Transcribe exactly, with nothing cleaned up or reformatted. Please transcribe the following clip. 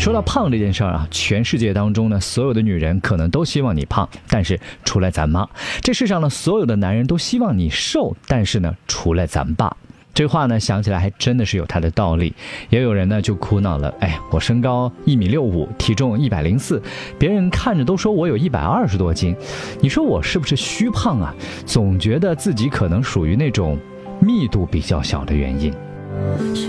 说到胖这件事儿啊，全世界当中呢，所有的女人可能都希望你胖，但是除了咱妈。这世上呢，所有的男人都希望你瘦，但是呢，除了咱爸。这话呢，想起来还真的是有它的道理。也有人呢就苦恼了，哎，我身高一米六五，体重一百零四，别人看着都说我有一百二十多斤，你说我是不是虚胖啊？总觉得自己可能属于那种密度比较小的原因。